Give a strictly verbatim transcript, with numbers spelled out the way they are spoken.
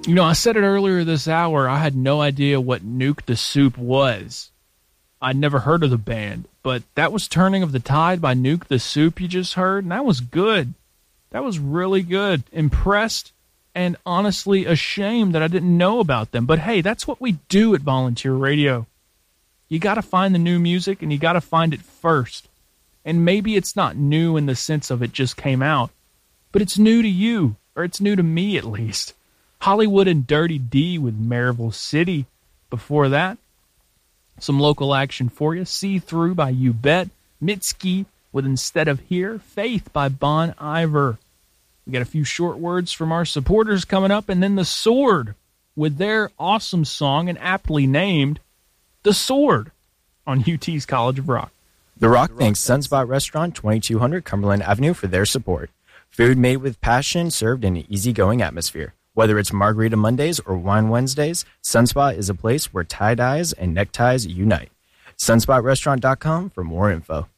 You know, I said it earlier this hour, I had no idea what Nuke the Soup was. I'd never heard of the band, but that was Turning of the Tide by Nuke the Soup you just heard, and that was good. That was really good. Impressed and honestly ashamed that I didn't know about them. But hey, that's what we do at Volunteer Radio. You got to find the new music, and you got to find it first. And maybe it's not new in the sense of it just came out, but it's new to you, or it's new to me at least. Hollywood and Dirty D with Maryville City. Before that, some local action for you. See Through by You Bet. Mitski with Instead of Here. Faith by Bon Iver. We got a few short words from our supporters coming up, and then The Sword with their awesome song and aptly named The Sword on U T's College of Rock. The Rock thanks Sunspot Restaurant, twenty-two hundred Cumberland Avenue, for their support. Food made with passion, served in an easygoing atmosphere. Whether it's Margarita Mondays or Wine Wednesdays, Sunspot is a place where tie-dyes and neckties unite. sunspot restaurant dot com for more info.